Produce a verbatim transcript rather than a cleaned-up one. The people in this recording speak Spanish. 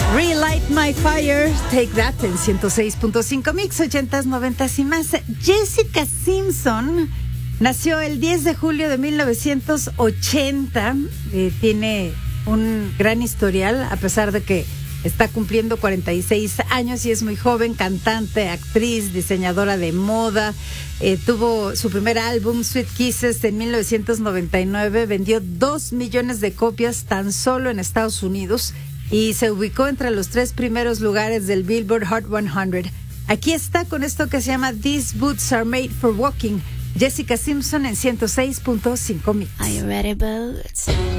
Relight My Fire, Take That en ciento seis punto cinco Mix, ochentas, noventas y más. Jessica Simpson nació el diez de julio de mil novecientos ochenta. Eh, tiene un gran historial, a pesar de que está cumpliendo cuarenta y seis años y es muy joven, cantante, actriz, diseñadora de moda. Eh, tuvo su primer álbum, Sweet Kisses, en mil novecientos noventa y nueve. Vendió dos millones de copias tan solo en Estados Unidos y se ubicó entre los tres primeros lugares del Billboard Hot cien. Aquí está con esto que se llama These Boots Are Made for Walking. Jessica Simpson en ciento seis punto cinco Mix. Are you ready, boots?